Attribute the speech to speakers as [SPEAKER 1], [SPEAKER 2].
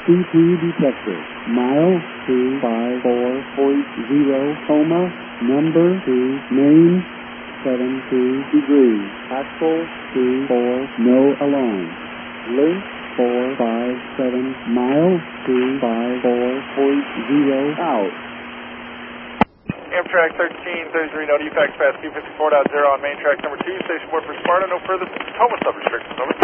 [SPEAKER 1] CP detector. Mile 254.0, Homa, number 2, main 72 degrees. Axle 24, no alarm. Link 457, mile 254.0 out.
[SPEAKER 2] Amtrak 1333, no defects, fast 254.0 on main track number 2, station board for Sparta, no further Tacoma sub-restrictions, over.